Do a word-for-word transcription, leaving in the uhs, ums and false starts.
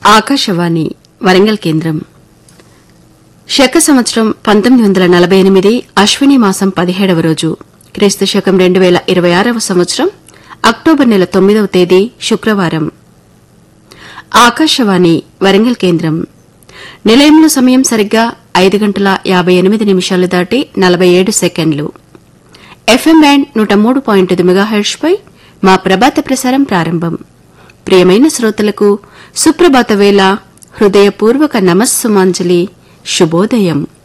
ఆకాశవాణి వరంగల్ కేంద్రం శక సంవత్సరం పంతొమ్మిది వందల నలభై ఎనిమిది అశ్విని మాసం పదిహేడవ రోజు క్రీస్తు శకం రెండు వేల ఇరవై ఆరవ సంవత్సరం అక్టోబర్ నెల తొమ్మిదవ తేదీ శుక్రవారం. ఆకాశవాణి వరంగల్ కేంద్రం నిలయంలో సమయం సరిగ్గా ఐదు గంటల యాబై ఎనిమిది నిమిషాలు దాటి నలభై ఏడు సెకండ్లు. ఎఫ్ఎం బ్యాండ్ నూట మూడు పాయింట్ ఐదు మెగాహెర్ట్జ్ పై మా ప్రభాత ప్రసారం ప్రారంభం. ప్రియమైన శ్రోతలకు సుప్రభాత వేళ హృదయపూర్వక నమస్సుమాంజలి, శుభోదయం.